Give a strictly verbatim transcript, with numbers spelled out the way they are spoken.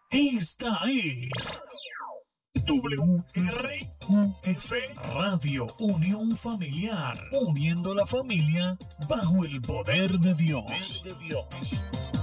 Esta es W R U F Radio Unión Familiar, uniendo la familia bajo el poder de Dios. De Dios.